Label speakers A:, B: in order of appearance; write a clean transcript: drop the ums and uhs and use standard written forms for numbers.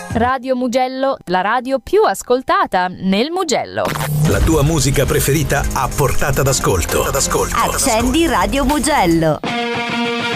A: Radio Mugello, la radio più ascoltata nel Mugello.
B: La tua musica preferita a portata d'ascolto.
C: Accendi Radio Mugello.